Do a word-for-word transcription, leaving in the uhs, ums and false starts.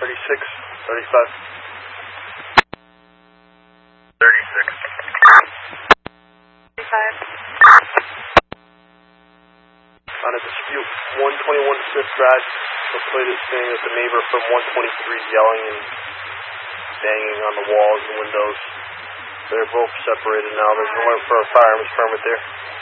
thirty-six, thirty-five. thirty-six. thirty-five. On a dispute, one twenty-one Fifth Drive, the plate is saying that the neighbor from one twenty-three is yelling and banging on the walls and windows. They're both separated now. There's no one for a firearms permit there.